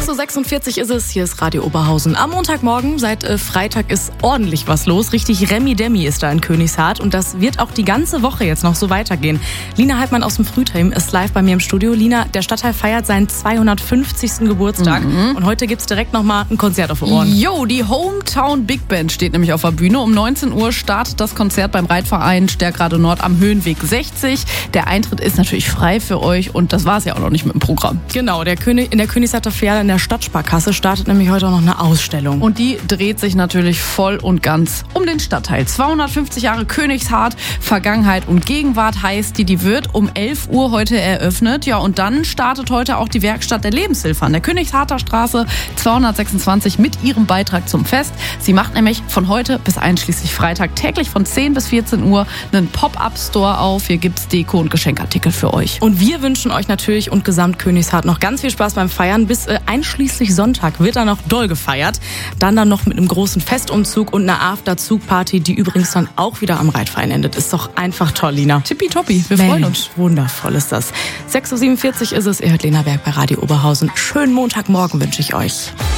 6.46 Uhr ist es, hier ist Radio Oberhausen. Am Montagmorgen, seit Freitag ist ordentlich was los. Richtig Remi-Demi ist da in Königshardt und das wird auch die ganze Woche jetzt noch so weitergehen. Lina Heidmann aus dem Frühteam ist live bei mir im Studio. Lina, der Stadtteil feiert seinen 250. Geburtstag und heute gibt's direkt nochmal ein Konzert auf den Ohren. Jo, die Hometown Big Band steht nämlich auf der Bühne. Um 19 Uhr startet das Konzert beim Reitverein Stärkrade Nord am Höhenweg 60. Der Eintritt ist natürlich frei für euch und das war es ja auch noch nicht mit dem Programm. Genau, in der Königsharter Filiale in der Stadtsparkasse startet nämlich heute auch noch eine Ausstellung. Und die dreht sich natürlich voll und ganz um den Stadtteil. 250 Jahre Königshardt, Vergangenheit und Gegenwart heißt die wird um 11 Uhr heute eröffnet. Ja, und dann startet heute auch die Werkstatt der Lebenshilfe an der Königsharter Straße 226 mit ihrem Beitrag zum Fest. Sie macht nämlich von heute bis einschließlich Freitag täglich von 10 bis 14 Uhr einen Pop-Up-Store auf. Hier gibt's Deko und Geschenkartikel für euch. Und wir wünschen euch natürlich und gesamt Königshardt noch ganz viel Spaß beim Feiern. Bis einschließlich Sonntag wird da noch doll gefeiert. Dann noch mit einem großen Festumzug und einer After-Zug-Party, die übrigens dann auch wieder am Reitverein endet. Ist doch einfach toll, Lina. Tippitoppi, wir freuen uns. Wundervoll ist das. 6.47 Uhr ist es. Ihr hört Lena Berg bei Radio Oberhausen. Schönen Montagmorgen wünsche ich euch.